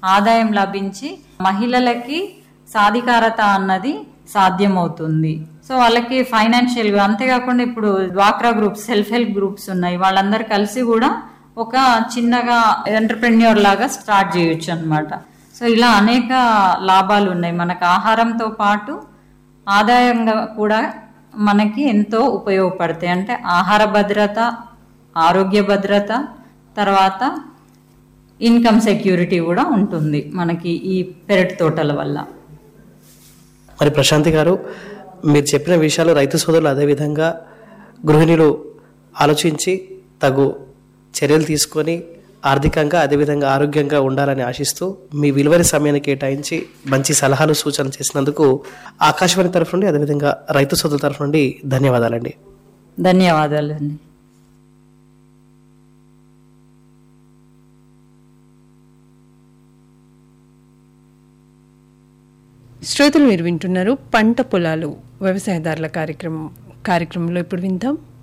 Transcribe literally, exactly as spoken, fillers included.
ఆదాయం లభించి మహిళలకి సాధికారత అన్నది సాధ్యమవుతుంది. సో వాళ్ళకి ఫైనాన్షియల్ గా, అంతేకాకుండా ఇప్పుడు డ్వాక్రా గ్రూప్స్, సెల్ఫ్ హెల్ప్ గ్రూప్స్ ఉన్నాయి, వాళ్ళందరూ కలిసి కూడా ఒక చిన్నగా ఎంటర్ప్రెన్యూర్ లాగా స్టార్ట్ చేయొచ్చు అన్నమాట. సో ఇలా అనేక లాభాలు ఉన్నాయి. మనకు ఆహారంతో పాటు ఆదాయంగా కూడా మనకి ఎంతో ఉపయోగపడతాయి. అంటే ఆహార భద్రత, ఆరోగ్య భద్రత, తర్వాత ఇన్కమ్ సెక్యూరిటీ కూడా ఉంటుంది మనకి ఈ పెరటి తోటల వల్ల. మరి ప్రశాంతి గారు, మీరు చెప్పిన విషయాలు రైతు సోదరులు అదేవిధంగా గృహిణులు ఆలోచించి తగు చర్యలు తీసుకొని ఆర్థికంగా అదేవిధంగా ఆరోగ్యంగా ఉండాలని ఆశిస్తూ మీ విలువైన సమయాన్ని కేటాయించి మంచి సలహాలు సూచనలు చేసినందుకు ఆకాశవాణి తరఫు నుండి అదేవిధంగా రైతు సోదరుల తరఫు నుండి ధన్యవాదాలండి. ధన్యవాదాలండి. శ్రోతలు మీరు వింటున్నారు పంట పొలాలు వ్యవసాయదారుల కార్యక్రమం. కార్యక్రమంలో ఇప్పుడు విందాం